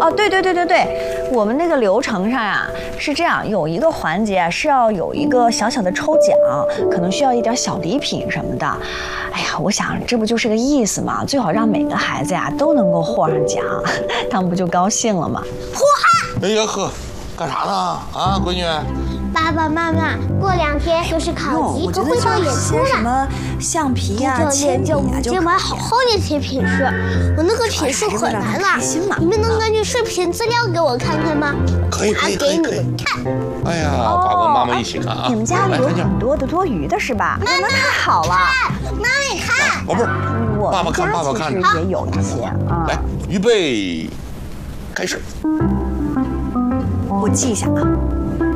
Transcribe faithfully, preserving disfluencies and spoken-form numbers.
哦，对对对对对，我们那个流程上呀是这样，有一个环节啊是要有一个小小的抽奖，可能需要一点小礼品什么的。哎呀，我想这不就是个意思嘛，最好让每个孩子呀都能够获上奖，他们不就高兴了吗？ 嚯！哎呀呵，干啥呢？啊，闺女。 爸爸妈妈，过两天就是考级和汇报演出了。 什么橡皮呀、铅笔啊， 就今晚好好练习品试。我那个品试可难了，你们能根据视频资料给我看看吗？ 可以可以可以可以。哎呀，爸爸妈妈一起看啊！ 你们家里有很多的多余的是吧？那太好了。 妈妈你看， 宝贝儿，爸爸看爸爸看， 也有一些啊。 来，预备，开始。 我记一下啊。